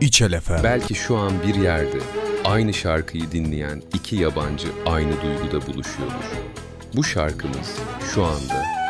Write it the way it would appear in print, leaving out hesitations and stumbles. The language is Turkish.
İçel FM. Belki şu an bir yerde aynı şarkıyı dinleyen iki yabancı aynı duyguda buluşuyordur. Bu şarkımız şu anda